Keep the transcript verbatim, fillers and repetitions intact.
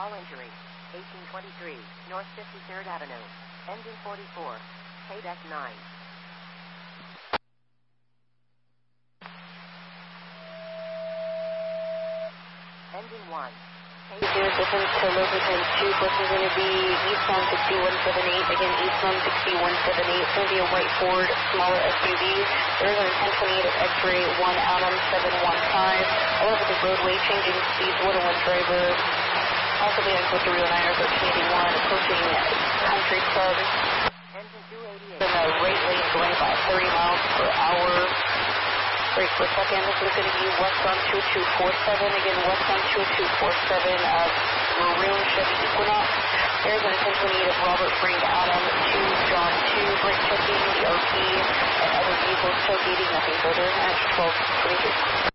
All injury. eighteen twenty-three, North fifty-third Avenue. Engine forty-four. Paydeck nine. Engine one. Zero distance to Littleton two, bus is going to be eastbound sixty-one seventy-eight, again eastbound sixty-one seventy-eight, it's going to be a white Ford, smaller S U V. There is a ten twenty-eight of X-ray, one Adam seven one five, all over the roadway, changing speeds, one oh one driver, also being on three oh nine or thirteen eighty-one, approaching Country Club. Engine two eighty-eight. In the right lane going about thirty miles per hour. Break for a second. This is going to be westbound two two four seven. Again, westbound two two four seven of Maroon Chevy Equinox. There's an ten twenty-eight of Robert Frank Adam two John two. Brake checking, E R P, and other vehicles tailgating. Nothing further. And it's twelve twenty-two.